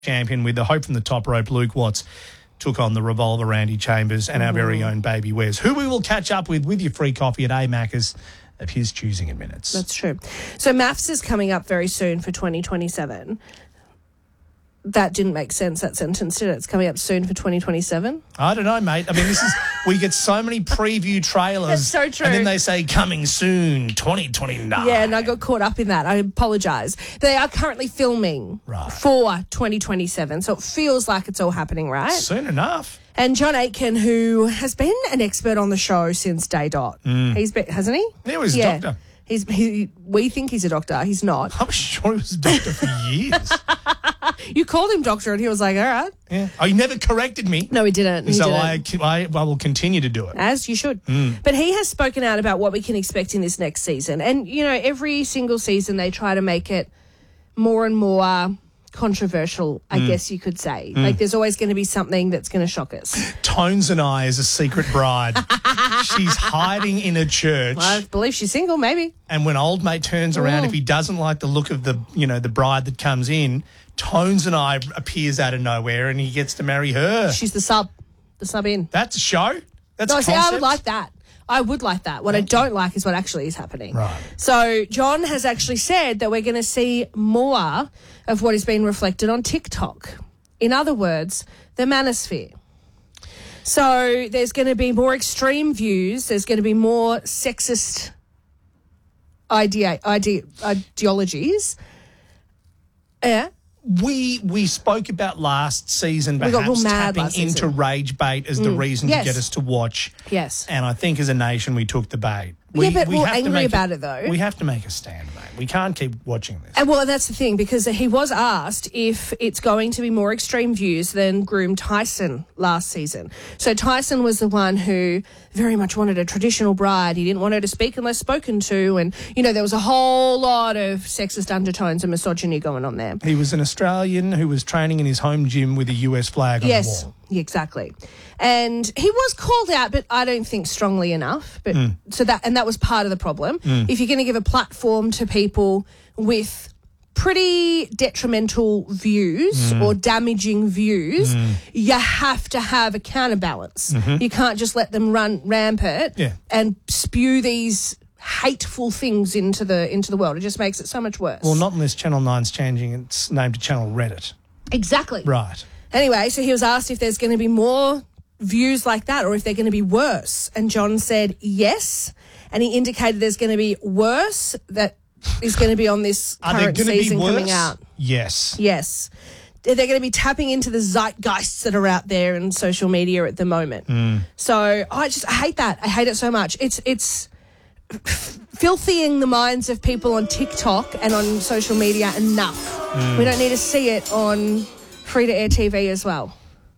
champion with the hope from the top rope. Luke Watts took on the revolver Randy Chambers and our very own Baby Wes, who we will catch up with your free coffee at A Macca's of his choosing in minutes. That's true. So MAFS is coming up very soon for 2027. That didn't make sense, that sentence, did it? It's coming up soon for 2027. I don't know, mate. I mean, we get so many preview trailers. That's so true. And then they say coming soon, 2029. Yeah, and I got caught up in that. I apologise. They are currently filming for 2027, so it feels like it's all happening, right? Soon enough. And John Aitken, who has been an expert on the show since day dot. He's been, hasn't he? Yeah, he's a doctor. We think he's a doctor. He's not. I'm sure he was a doctor for years. You called him doctor and he was like, all right. Yeah. Oh, he never corrected me. No, he didn't. I will continue to do it. As you should. But he has spoken out about what we can expect in this next season. And, you know, every single season they try to make it more and more controversial, I guess you could say. Like there's always going to be something that's going to shock us. Tones and I is a secret bride. She's hiding in a church. I believe she's single, maybe. And when old mate turns around, if he doesn't like the look of the bride that comes in, Tones and I appears out of nowhere and he gets to marry her. She's the sub in. That's a show? That's a concept? See, I would like that. I would like that. What I don't like is what actually is happening. Right. So John has actually said that we're going to see more of what is being reflected on TikTok. In other words, the manosphere. So there's going to be more extreme views. There's going to be more sexist ideologies. Yeah. We spoke about last season perhaps tapping into rage bait as the reason to get us to watch. Yes. And I think as a nation we took the bait. We're angry about it though. We have to make a stand, mate. We can't keep watching this. And well, that's the thing, because he was asked if it's going to be more extreme views than Groom Tyson last season. So Tyson was the one who very much wanted a traditional bride. He didn't want her to speak unless spoken to. And, you know, there was a whole lot of sexist undertones and misogyny going on there. He was an Australian who was training in his home gym with a US flag on the wall. Yes, exactly. And he was called out, but I don't think strongly enough. But that was part of the problem. If you're going to give a platform to people with pretty detrimental views or damaging views, you have to have a counterbalance. You can't just let them run rampant and spew these hateful things into the world. It just makes it so much worse. Well, not unless Channel 9's changing its name to Channel Reddit. Exactly. Right. Anyway, so he was asked if there's going to be more views like that or if they're going to be worse. And John said yes. And he indicated there's going to be worse that is going to be on this current season coming out. Yes. Yes. They're going to be tapping into the zeitgeists that are out there in social media at the moment. So I hate that. I hate it so much. It's filthying the minds of people on TikTok and on social media enough. We don't need to see it on free-to-air TV as well.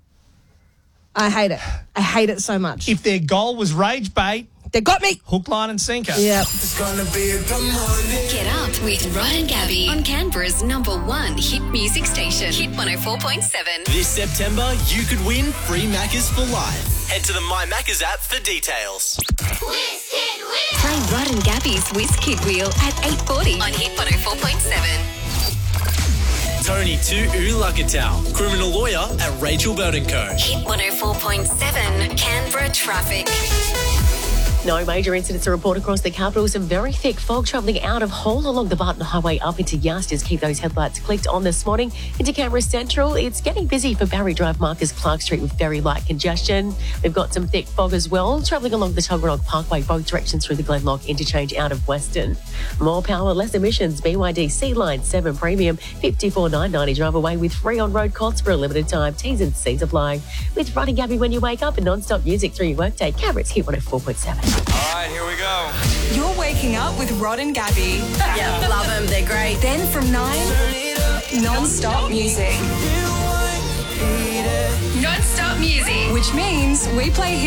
I hate it. I hate it so much. If their goal was rage bait, they got me. Hook, line and sinker. Yeah. It's gonna be a good morning. Get up with Rod and Gabby on Canberra's #1 hit music station, Hit 104.7. This September, you could win free Maccas for life. Head to the My Maccas app for details. Whiz Kid Wheel. Play Rod and Gabby's Whiz Kid Wheel at 8:40 on Hit 104.7. Tony Tu'ulakatau, criminal lawyer at Rachel Burton Co. Hit 104.7 Canberra traffic. No major incidents to report across the capital. Some very thick fog travelling out of Hull along the Barton Highway up into Youngsters. Keep those headlights clicked on this morning. Into Canberra Central, it's getting busy for Barry Drive, Marcus Clark Street with very light congestion. We've got some thick fog as well, travelling along the Tuggeranong Parkway, both directions through the Glenlock interchange out of Western. More power, less emissions. BYD C Line 7 Premium, 54,990 drive away with free on-road costs for a limited time. T's and C's apply. With Rod and Gabby when you wake up and non-stop music through your workday. Canberra's Hit 104.7. All right, here we go. You're waking up with Rod and Gabby. Yeah, love them. They're great. Then from 9, non-stop music. Non-stop music. Which means we play